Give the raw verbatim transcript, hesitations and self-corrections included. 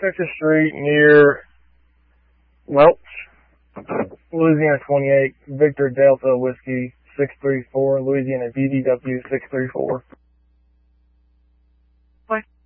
Texas Street near Welch, Louisiana twenty-eight, Victor Delta Whiskey six three four, Louisiana V D W six three four. Bye.